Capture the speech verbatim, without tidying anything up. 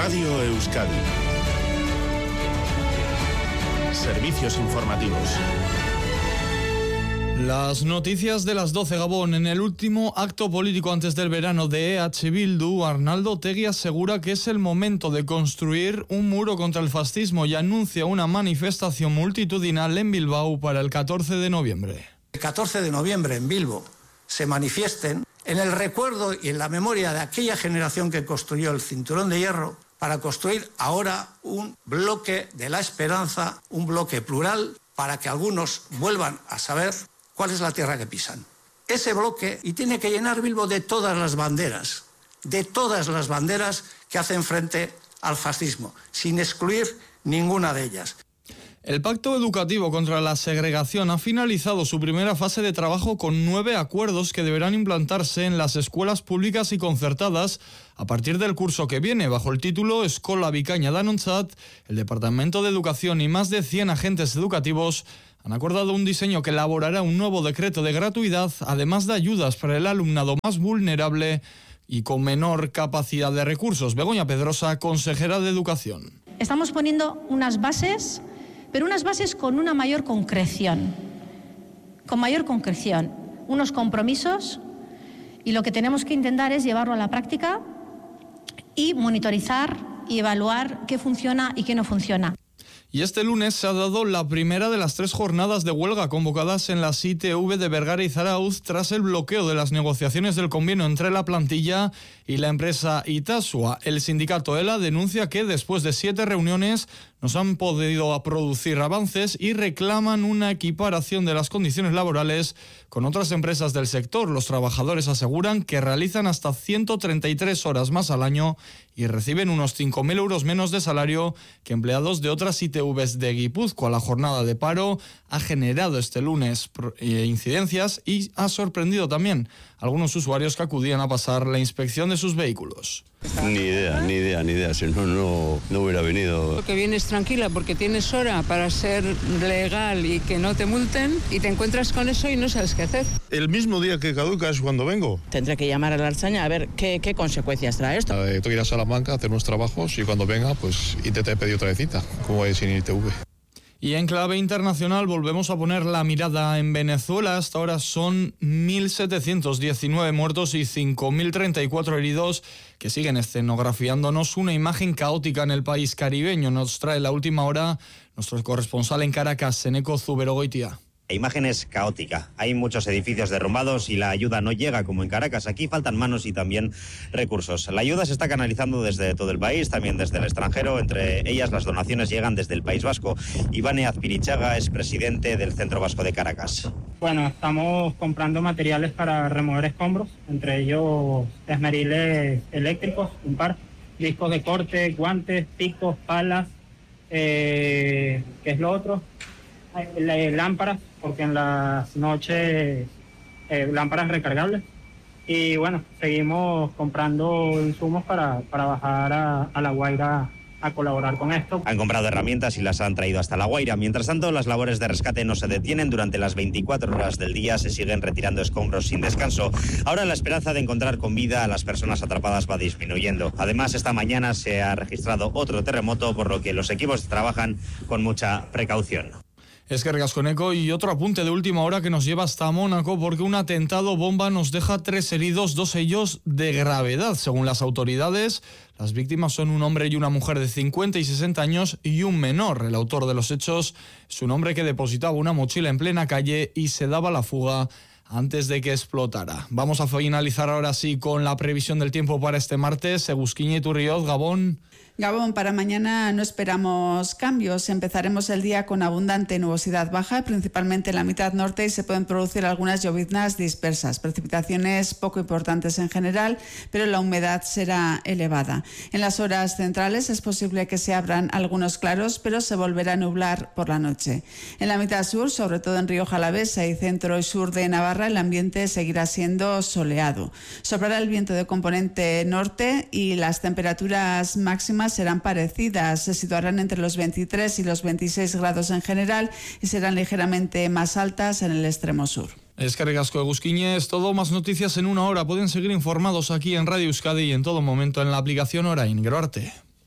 Radio Euskadi. Servicios informativos. Las noticias de las doce, Gabón. En el último acto político antes del verano de E H Bildu, Arnaldo Otegi asegura que es el momento de construir un muro contra el fascismo y anuncia una manifestación multitudinal en Bilbao para el catorce de noviembre. El catorce de noviembre en Bilbo se manifiesten en el recuerdo y en la memoria de aquella generación que construyó el cinturón de hierro para construir ahora un bloque de la esperanza, un bloque plural, para que algunos vuelvan a saber cuál es la tierra que pisan. Ese bloque, y tiene que llenar Bilbo de todas las banderas, de todas las banderas que hacen frente al fascismo, sin excluir ninguna de ellas. El Pacto Educativo contra la Segregación ha finalizado su primera fase de trabajo con nueve acuerdos que deberán implantarse en las escuelas públicas y concertadas a partir del curso que viene. Bajo el título Eskola Bikaina Danontzat, el Departamento de Educación y más de cien agentes educativos han acordado un diseño que elaborará un nuevo decreto de gratuidad, además de ayudas para el alumnado más vulnerable y con menor capacidad de recursos. Begoña Pedrosa, consejera de Educación. Estamos poniendo unas bases, pero unas bases con una mayor concreción, con mayor concreción, unos compromisos, y lo que tenemos que intentar es llevarlo a la práctica y monitorizar y evaluar qué funciona y qué no funciona. Y este lunes se ha dado la primera de las tres jornadas de huelga convocadas en las I T V de Vergara y Zarauz tras el bloqueo de las negociaciones del convenio entre la plantilla y la empresa Itasua. El sindicato ELA denuncia que después de siete reuniones no se han podido producir avances y reclaman una equiparación de las condiciones laborales con otras empresas del sector. Los trabajadores aseguran que realizan hasta ciento treinta y tres horas más al año y reciben unos cinco mil euros menos de salario que empleados de otras I T Vs de Guipúzcoa. La jornada de paro ha generado este lunes incidencias y ha sorprendido también a algunos usuarios que acudían a pasar la inspección de sus vehículos. Ni idea, ni idea, ni idea, si no, no, no hubiera venido. Porque vienes tranquila porque tienes hora para ser legal y que no te multen y te encuentras con eso y no sabes qué hacer. El mismo día que caduca es cuando vengo. Tendré que llamar a la Ertzaintza a ver qué, qué consecuencias trae esto. Eh, tengo que ir a Salamanca a hacer unos trabajos y cuando venga pues intenté pedir otra cita, como es sin I T V. Y en clave internacional volvemos a poner la mirada en Venezuela. Hasta ahora son mil setecientos diecinueve muertos y cinco mil treinta y cuatro heridos que siguen escenografiándonos una imagen caótica en el país caribeño. Nos trae la última hora nuestro corresponsal en Caracas, Eneko Zuberogoitia. La imagen es caótica. Hay muchos edificios derrumbados y la ayuda no llega como en Caracas. Aquí faltan manos y también recursos. La ayuda se está canalizando desde todo el país, también desde el extranjero. Entre ellas las donaciones llegan desde el País Vasco. Ivane Azpirichaga es presidente del Centro Vasco de Caracas. Bueno, estamos comprando materiales para remover escombros, entre ellos esmeriles eléctricos, un par, discos de corte, guantes, picos, palas, eh, ¿qué es lo otro? Lámparas, porque en las noches eh, lámparas recargables. Y bueno, seguimos comprando insumos para, para bajar a, a La Guaira a colaborar con esto. Han comprado herramientas y las han traído hasta La Guaira. Mientras tanto, las labores de rescate no se detienen. Durante las veinticuatro horas del día se siguen retirando escombros sin descanso. Ahora la esperanza de encontrar con vida a las personas atrapadas va disminuyendo. Además, esta mañana se ha registrado otro terremoto, por lo que los equipos trabajan con mucha precaución. Es que Eneko, y otro apunte de última hora que nos lleva hasta Mónaco porque un atentado bomba nos deja tres heridos, dos ellos de gravedad. Según las autoridades, las víctimas son un hombre y una mujer de cincuenta y sesenta años y un menor. El autor de los hechos es un hombre que depositaba una mochila en plena calle y se daba la fuga antes de que explotara. Vamos a finalizar ahora sí con la previsión del tiempo para este martes. Egusquiña Iturrioz, Gabón. Gabón, para mañana no esperamos cambios. Empezaremos el día con abundante nubosidad baja, principalmente en la mitad norte, y se pueden producir algunas lloviznas dispersas. Precipitaciones poco importantes en general, pero la humedad será elevada. En las horas centrales es posible que se abran algunos claros, pero se volverá a nublar por la noche. En la mitad sur, sobre todo en Rioja Alavesa y centro y sur de Navarra, el ambiente seguirá siendo soleado. Soplará el viento de componente norte y las temperaturas máximas serán parecidas, se situarán entre los veintitrés y los veintiséis grados en general y serán ligeramente más altas en el extremo sur. Eskerrik asko, Egusquiña. Es todo. Más noticias en una hora. Pueden seguir informados aquí en Radio Euskadi y en todo momento en la aplicación Orain. Gero arte.